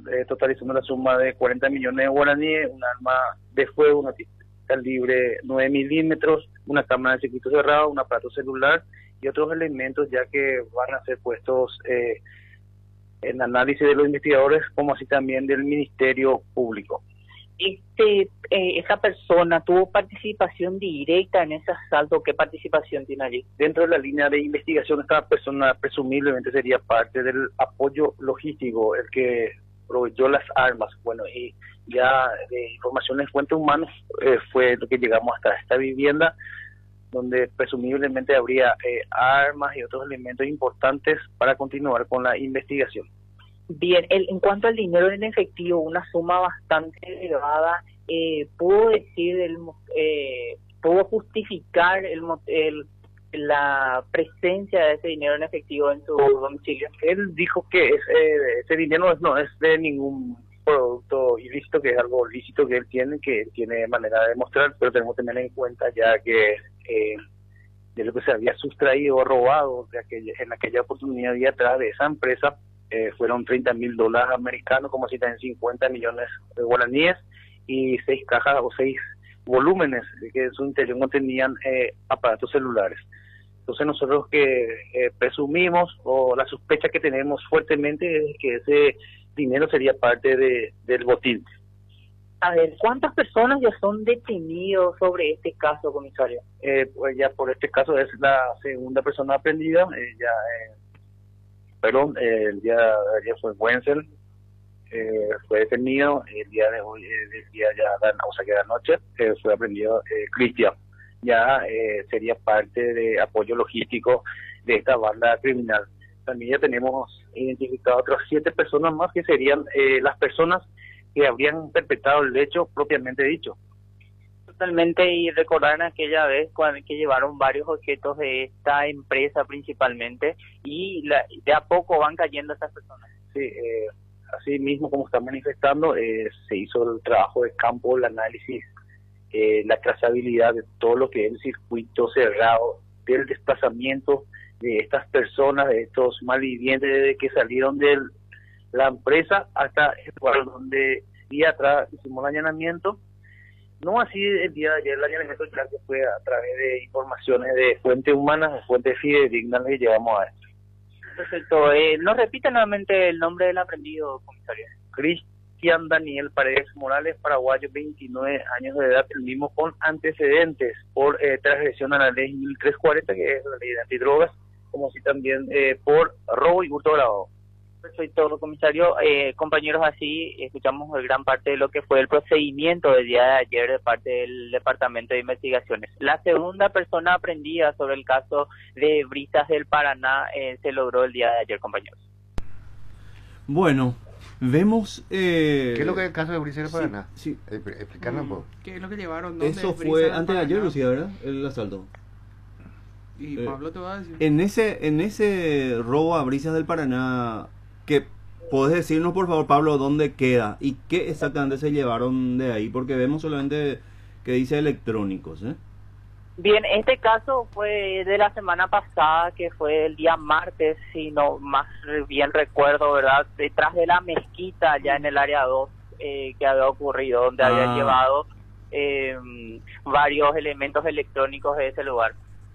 totalizando la suma de 40 millones de guaraníes, un arma de fuego, una calibre 9 milímetros, una cámara de circuito cerrado, un aparato celular y otros elementos ya que van a ser puestos en análisis de los investigadores, como así también del Ministerio Público. ¿Esa persona tuvo participación directa en ese asalto? ¿Qué participación tiene allí? Dentro de la línea de investigación, esta persona presumiblemente sería parte del apoyo logístico, el que proveyó las armas. Bueno, y ya de informaciones de fuentes humanas fue lo que llegamos hasta esta vivienda, donde presumiblemente habría armas y otros elementos importantes para continuar con la investigación. Bien, en cuanto al dinero en efectivo, una suma bastante elevada, ¿pudo justificar la presencia de ese dinero en efectivo en su domicilio? Él dijo que ese dinero no es de ningún producto ilícito, que es algo lícito que él tiene manera de demostrar, pero tenemos que tener en cuenta ya que de lo que se había sustraído o robado en aquella oportunidad y atrás de esa empresa, fueron $30,000 americanos, como si también 50 millones de guaraníes y 6 cajas o 6 volúmenes que en su interior contenían aparatos celulares. Entonces nosotros que presumimos, o la sospecha que tenemos fuertemente, es que ese dinero sería parte del botín. A ver, ¿cuántas personas ya son detenidos sobre este caso, comisario? Pues ya por este caso es la segunda persona aprendida. El día de ayer fue Wenzel, fue detenido. El día de hoy, que de anoche, fue aprendido Cristian. Ya sería parte de apoyo logístico de esta banda criminal. También ya tenemos identificado otras 7 personas más que serían las personas que habrían perpetrado el hecho propiamente dicho. Totalmente, y recordar aquella vez que llevaron varios objetos de esta empresa principalmente, y de a poco van cayendo estas personas. Sí, así mismo como están manifestando, se hizo el trabajo de campo, el análisis, la trazabilidad de todo lo que es el circuito cerrado, del desplazamiento de estas personas, de estos malvivientes, desde que salieron de la empresa hasta el lugar donde día atrás hicimos el allanamiento. No así el día de ayer, el allanamiento ya que fue a través de informaciones de fuentes humanas, de fuentes fidedignas que llegamos a esto. Perfecto. ¿Nos repite nuevamente el nombre del aprendido, comisario? Cristian Daniel Paredes Morales, paraguayo, 29 años de edad, el mismo con antecedentes por transgresión a la ley 1340, que es la ley de antidrogas, como así también por robo y hurto agravado. Perfecto, comisario. Compañeros, así escuchamos gran parte de lo que fue el procedimiento del día de ayer de parte del Departamento de Investigaciones. La segunda persona aprendida sobre el caso de Brisas del Paraná se logró el día de ayer, compañeros. Bueno, vemos... ¿Qué es lo que es el caso de Brisas del Paraná? Sí. Explicarnos un poco. ¿Qué es lo que llevaron? Eso fue antes de ayer, Lucía, ¿verdad? El asalto. Y Pablo te va a decir. En ese robo a Brisas del Paraná, ¿qué podés decirnos, por favor, Pablo, dónde queda y qué exactamente se llevaron de ahí? Porque vemos solamente que dice electrónicos, ¿eh? Bien, este caso fue de la semana pasada, que fue el día martes, si no más bien recuerdo, ¿verdad? Detrás de la mezquita, allá en el área 2, que había ocurrido, donde habían llevado varios elementos electrónicos de ese lugar.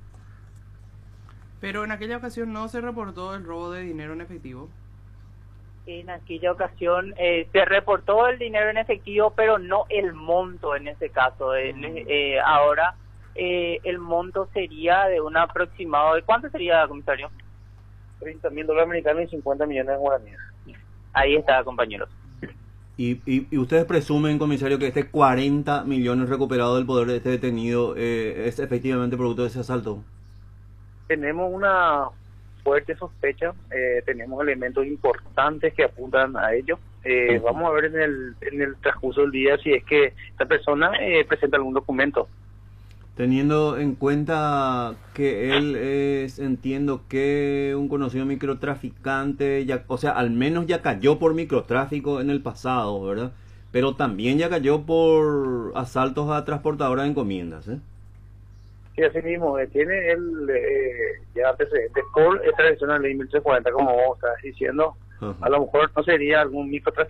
Pero en aquella ocasión no se reportó el robo de dinero en efectivo. En aquella ocasión se reportó el dinero en efectivo, pero no el monto en ese caso. Ahora el monto sería de un aproximado... ¿De cuánto sería, comisario? $30,000 americanos y 50 millones de guaraníes. Ahí está, compañeros. ¿Y ustedes presumen, comisario, que este 40 millones recuperado del poder de este detenido es efectivamente producto de ese asalto? Tenemos una fuerte sospecha, tenemos elementos importantes que apuntan a ello. Vamos a ver en el transcurso del día si es que esta persona presenta algún documento. Teniendo en cuenta que él es, entiendo que un conocido microtraficante, ya, o sea, al menos ya cayó por microtráfico en el pasado, ¿verdad? Pero también ya cayó por asaltos a transportadoras de encomiendas, ¿eh? Sí, así mismo, tiene él ya antecedentes por esta ley 1340, como vos estás diciendo. A lo mejor no sería algún microtraficante